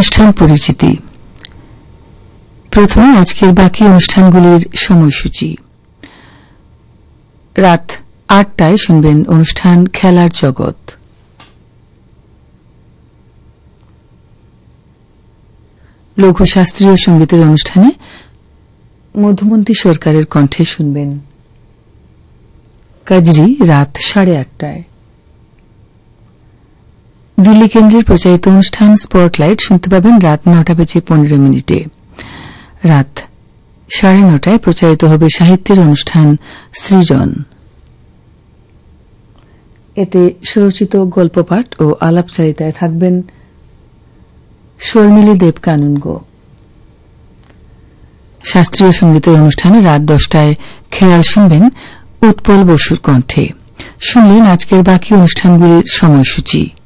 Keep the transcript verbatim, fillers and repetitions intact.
অনুষ্ঠান পরিচিতি। প্রথমে আজকের বাকি অনুষ্ঠানগুলির সময়সূচি। রাত আটটায় শুনবেন অনুষ্ঠান খেলার জগৎ। লঘু শাস্ত্রীয় সঙ্গীতের অনুষ্ঠানে মধুমন্তী সরকারের কণ্ঠে শুনবেন কাজরি রাত সাড়ে আটটায়। দিল্লি কেন্দ্রের প্রচারিত অনুষ্ঠান স্পটলাইট শুনতে পাবেন রাত নটা বেজে পনেরো মিনিটে। রাত সাড়ে নটায় প্রচারিত হবে সাহিত্যের অনুষ্ঠান সৃজন। এতে স্বরচিত গল্পপাঠ ও আলাপচারিতায় থাকবেন শর্মিলী দেব কানুনগো। শাস্ত্রীয় সঙ্গীতের অনুষ্ঠানে রাত দশটায় খেয়াল শুনবেন উৎপল বসুর কণ্ঠে। শুনলেন আজকের বাকি অনুষ্ঠানগুলির সময়সূচি।